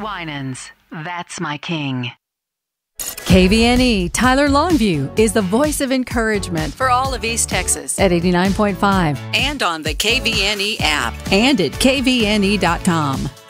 Winans, That's My King. KVNE Tyler Longview is the voice of encouragement for all of East Texas at 89.5 and on the KVNE app and at kvne.com.